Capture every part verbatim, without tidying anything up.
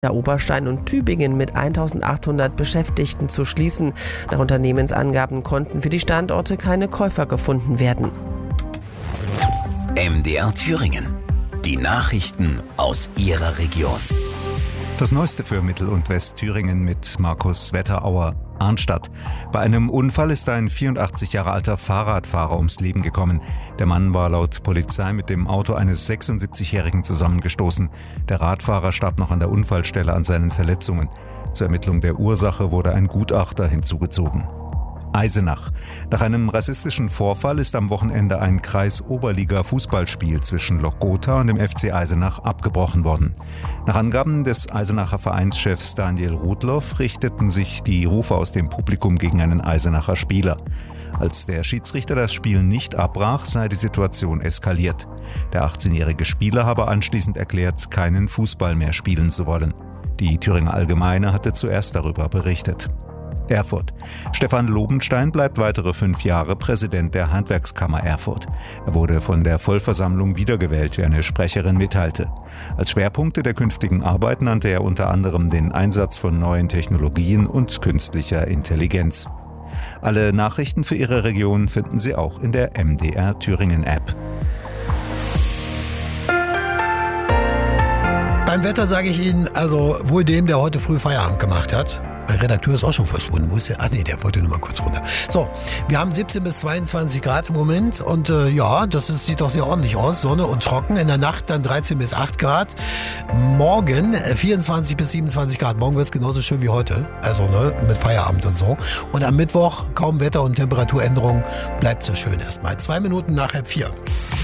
Oberstein und Tübingen mit eintausendachthundert Beschäftigten zu schließen. Nach Unternehmensangaben konnten für die Standorte keine Käufer gefunden werden. M D R Thüringen. Die Nachrichten aus Ihrer Region. Das Neueste für Mittel- und Westthüringen mit Markus Wetterauer. Arnstadt. Bei einem Unfall ist ein vierundachtzig Jahre alter Fahrradfahrer ums Leben gekommen. Der Mann war laut Polizei mit dem Auto eines sechsundsiebzigjährigen zusammengestoßen. Der Radfahrer starb noch an der Unfallstelle an seinen Verletzungen. Zur Ermittlung der Ursache wurde ein Gutachter hinzugezogen. Eisenach. Nach einem rassistischen Vorfall ist am Wochenende ein Kreis-Oberliga-Fußballspiel zwischen Lok Gotha und dem F C Eisenach abgebrochen worden. Nach Angaben des Eisenacher Vereinschefs Daniel Rudloff richteten sich die Rufe aus dem Publikum gegen einen Eisenacher Spieler. Als der Schiedsrichter das Spiel nicht abbrach, sei die Situation eskaliert. Der achtzehnjährige Spieler habe anschließend erklärt, keinen Fußball mehr spielen zu wollen. Die Thüringer Allgemeine hatte zuerst darüber berichtet. Erfurt. Stefan Lobenstein bleibt weitere fünf Jahre Präsident der Handwerkskammer Erfurt. Er wurde von der Vollversammlung wiedergewählt, wie eine Sprecherin mitteilte. Als Schwerpunkte der künftigen Arbeit nannte er unter anderem den Einsatz von neuen Technologien und künstlicher Intelligenz. Alle Nachrichten für Ihre Region finden Sie auch in der M D R Thüringen App. Beim Wetter sage ich Ihnen, also wohl dem, der heute früh Feierabend gemacht hat. Mein Redakteur ist auch schon verschwunden. Wo ist der? Ach nee, der wollte nur mal kurz runter. So, wir haben siebzehn bis zweiundzwanzig Grad im Moment und äh, ja, das ist, sieht doch sehr ordentlich aus. Sonne und trocken. In der Nacht dann dreizehn bis acht Grad. Morgen äh, vierundzwanzig bis siebenundzwanzig Grad. Morgen wird es genauso schön wie heute. Also ne, mit Feierabend und so. Und am Mittwoch kaum Wetter- und Temperaturänderung. Bleibt so schön erstmal. Zwei Minuten nach halb vier.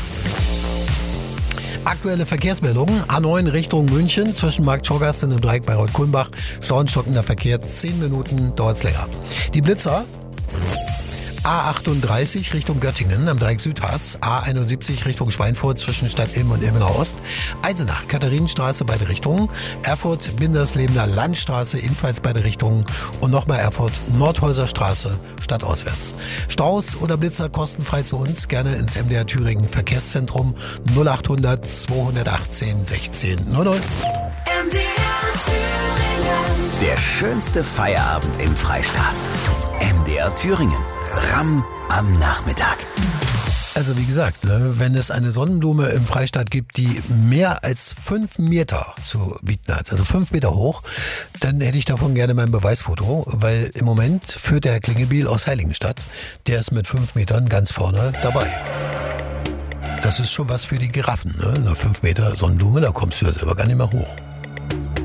Aktuelle Verkehrsmeldungen. A neun Richtung München zwischen Markt Schorgast und dem Dreieck bei Reuth-Kulmbach. Stauenstockender Verkehr, zehn Minuten dauert es länger. Die Blitzer. A achtunddreißig Richtung Göttingen am Dreieck Südharz. A einundsiebzig Richtung Schweinfurt zwischen Stadt Ilm und Ilmenau Ost. Eisenach, Katharinenstraße beide Richtungen. Erfurt, Binderslebener Landstraße ebenfalls beide Richtungen. Und nochmal Erfurt, Nordhäuser Straße stadtauswärts. Staus oder Blitzer kostenfrei zu uns. Gerne ins M D R Thüringen Verkehrszentrum null achthundert zweihundertachtzehn sechzehn null null. M D R Thüringen. Der schönste Feierabend im Freistaat. M D R Thüringen. Ramm am Nachmittag. Also wie gesagt, ne, wenn es eine Sonnenblume im Freistaat gibt, die mehr als fünf Meter zu bieten hat, also fünf Meter hoch, dann hätte ich davon gerne mein Beweisfoto, weil im Moment führt der Herr Klingebiel aus Heiligenstadt, der ist mit fünf Metern ganz vorne dabei. Das ist schon was für die Giraffen, ne? Nach fünf Meter Sonnenblume, da kommst du ja selber gar nicht mehr hoch.